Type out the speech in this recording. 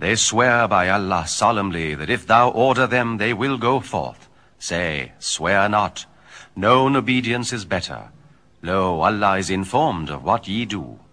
They swear by Allah solemnly that if thou order them, they will go forth. Say, swear not. Known obedience is better. Lo, Allah is informed of what ye do.